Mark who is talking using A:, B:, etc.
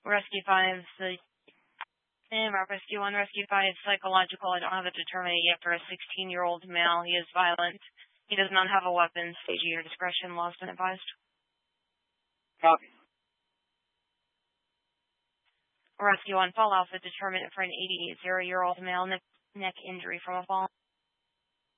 A: Rescue 5, Rescue 1, Rescue 5, psychological. I don't have it determined yet for a 16-year-old male. He is violent. He does not have a weapon. Stage of your discretion, lost and advised.
B: Copy.
A: Rescue 1, fall alpha, determined for an 88-year-old male, neck injury from a fall.